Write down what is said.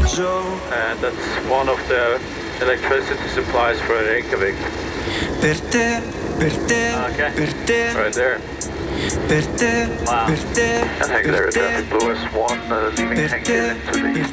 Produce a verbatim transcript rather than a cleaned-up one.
viaggio. And that's one of the electricity supplies for Reykjavik. Per te, per te, Okay. per te, Right there. per te, Wow. per te, And Hank per there, te, traffic Lewis one, uh, leaving per Hank te, here into the per